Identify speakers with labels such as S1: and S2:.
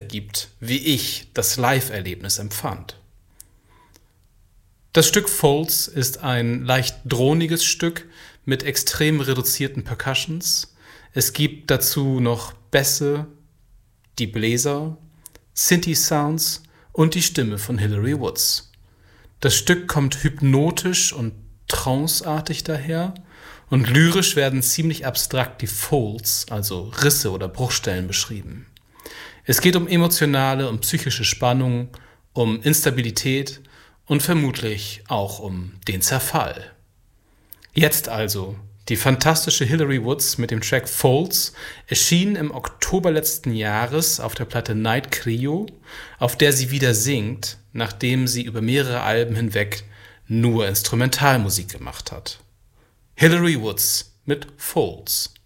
S1: wiedergibt, wie ich das Live-Erlebnis empfand. Das Stück Folds ist ein leicht droniges Stück mit extrem reduzierten Percussions. Es gibt dazu noch Bässe, die Bläser, Synthi-Sounds und die Stimme von Hilary Woods. Das Stück kommt hypnotisch und tranceartig daher und lyrisch werden ziemlich abstrakt die Folds, also Risse oder Bruchstellen, beschrieben. Es geht um emotionale und psychische Spannung, um Instabilität und vermutlich auch um den Zerfall. Jetzt also die fantastische Hilary Woods mit dem Track Folds, erschien im Oktober letzten Jahres auf der Platte Night Creo, auf der sie wieder singt, nachdem sie über mehrere Alben hinweg nur Instrumentalmusik gemacht hat. Hilary Woods mit Folds.